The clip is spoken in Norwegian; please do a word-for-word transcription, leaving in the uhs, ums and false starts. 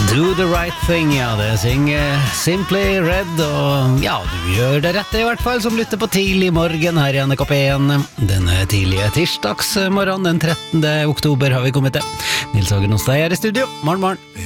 Do the right thing, ja, det synger Simply Red, og ja, du gjør det rette i hvert fall, som lytter på tidlig morgen her i N K P en. Denne tidlige tirsdagsmorgen, den trettende oktober har vi kommet til. Nils Hagen hos deg her i studio. Morgen, morgen.